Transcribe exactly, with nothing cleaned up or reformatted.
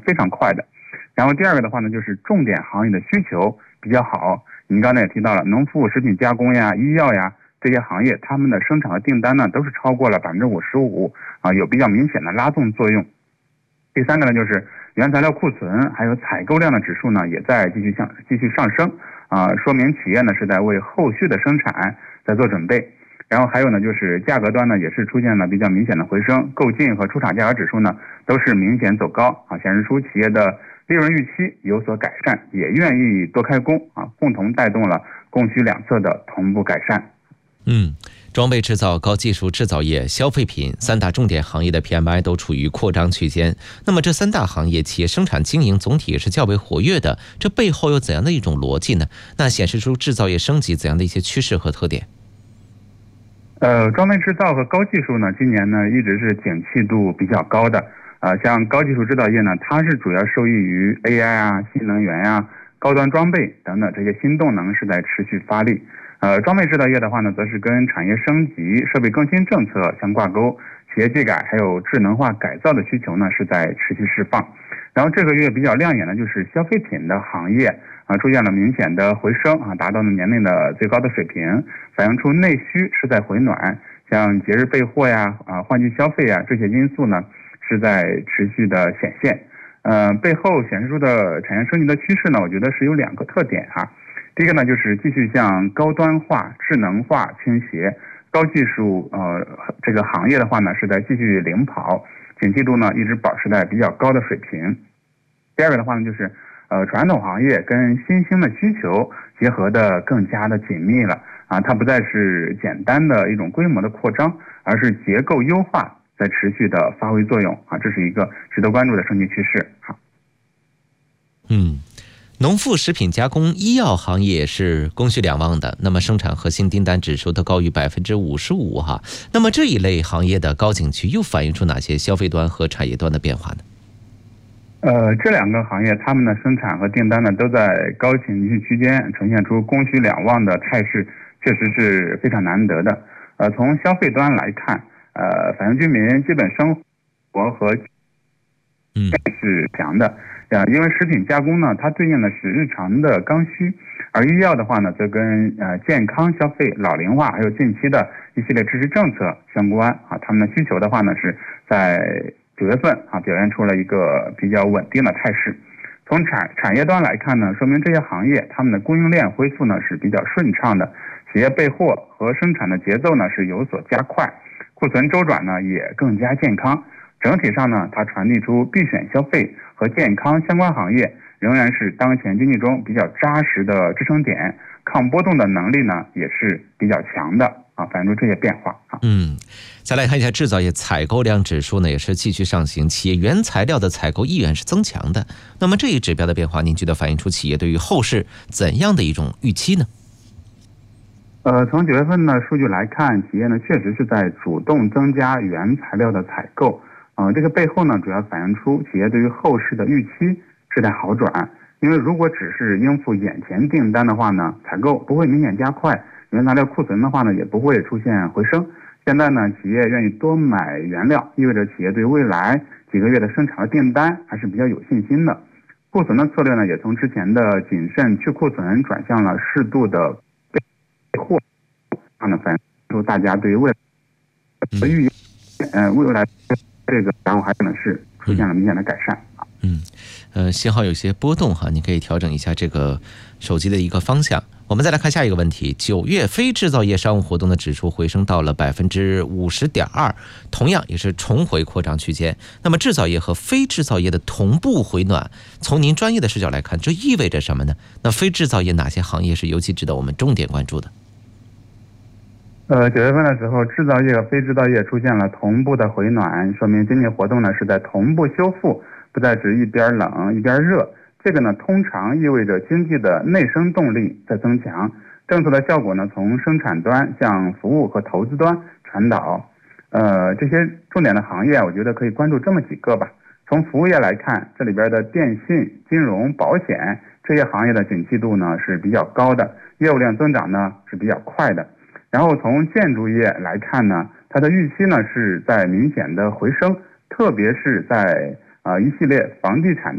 非常快的。然后第二个的话呢，就是重点行业的需求比较好。您刚才也提到了农副食品加工呀、医药呀这些行业，他们的生产和订单呢都是超过了百分之五十五啊，有比较明显的拉动作用。第三个呢，就是原材料库存还有采购量的指数呢也在继续向继续上升啊，说明企业呢是在为后续的生产在做准备。然后还有呢，就是价格端呢也是出现了比较明显的回升，购进和出厂价格指数呢都是明显走高啊，显示出企业的利润预期有所改善，也愿意多开工啊，共同带动了供需两侧的同步改善。 嗯，装备制造、高技术制造业、消费品三大重点行业的 P M I 都处于扩张区间。那么这三大行业企业生产经营总体也是较为活跃的，这背后有怎样的一种逻辑呢？那显示出制造业升级怎样的一些趋势和特点？ 呃，装备制造和高技术呢，今年呢一直是景气度比较高的。呃，像高技术制造业呢，它是主要受益于 A I 啊、新能源呀、啊、高端装备等等这些新动能是在持续发力。呃，装备制造业的话呢，则是跟产业升级、设备更新政策相挂钩，企业技改还有智能化改造的需求呢是在持续释放。然后这个月比较亮眼的就是消费品的行业啊，出现了明显的回升啊，达到了年内的最高的水平，反映出内需是在回暖，像节日备货呀、啊换季消费呀这些因素呢是在持续的显现。呃，背后显示出的产业升级的趋势呢，我觉得是有两个特点哈。第一个呢，就是继续向高端化、智能化倾斜，高技术呃这个行业的话呢是在继续领跑，景气度呢一直保持在比较高的水平。第二个的话呢，就是呃传统行业跟新兴的需求结合的更加的紧密了啊，它不再是简单的一种规模的扩张，而是结构优化在持续的发挥作用啊，这是一个值得关注的升级趋势。好， 嗯。农副食品加工、医药行业是供需两旺的，那么生产核心订单指数都高于百分之五十五哈。那么这一类行业的高景区又反映出哪些消费端和产业端的变化呢？ 呃，这两个行业，他们的生产和订单呢都在高景气区间，呈现出供需两旺的态势，确实是非常难得的。呃，从消费端来看，呃，反映居民基本生活和嗯是强的。呃，因为食品加工呢，它对应的是日常的刚需，而医药的话呢，则跟呃健康消费、老龄化还有近期的一系列支持政策相关啊。他们的需求的话呢，是在九月份啊表现出了一个比较稳定的态势。从产产业端来看呢，说明这些行业他们的供应链恢复呢是比较顺畅的，企业备货和生产的节奏呢是有所加快，库存周转呢也更加健康。整体上呢，它传递出必选消费和健康相关行业仍然是当前经济中比较扎实的支撑点，抗波动的能力呢也是比较强的啊，反映出这些变化啊。 嗯，再来看一下制造业采购量指数呢，也是继续上行，企业原材料的采购意愿是增强的。那么这一指标的变化，您觉得反映出企业对于后市怎样的一种预期呢？ 呃，从九月份的数据来看，企业呢确实是在主动增加原材料的采购。呃，这个背后呢，主要反映出企业对于后市的预期是在好转。因为如果只是应付眼前订单的话呢，采购不会明显加快，原材料库存的话呢，也不会出现回升。现在呢，企业愿意多买原料，意味着企业对未来几个月的生产和订单还是比较有信心的。库存的策略呢，也从之前的谨慎去库存转向了适度的备货，啊呢，反映出大家对于未来的预言，呃，未来。这个然后还可能是出现了明显的改善啊。 嗯，呃，信号有些波动哈，你可以调整一下这个手机的一个方向。我们再来看下一个问题，九月非制造业商务活动的指数回升到了百分之五十点二，同样也是重回扩张区间。那么制造业和非制造业的同步回暖，从您专业的视角来看，这意味着什么呢？那非制造业哪些行业是尤其值得我们重点关注的？ 呃，九月份的时候，制造业和非制造业出现了同步的回暖，说明经济活动呢是在同步修复，不再是一边冷一边热。这个呢，通常意味着经济的内生动力在增强，政策的效果呢从生产端向服务和投资端传导。呃，这些重点的行业，我觉得可以关注这么几个吧。从服务业来看，这里边的电信、金融、保险这些行业的景气度呢是比较高的，业务量增长呢是比较快的。然后从建筑业来看呢，它的预期呢是在明显的回升，特别是在呃一系列房地产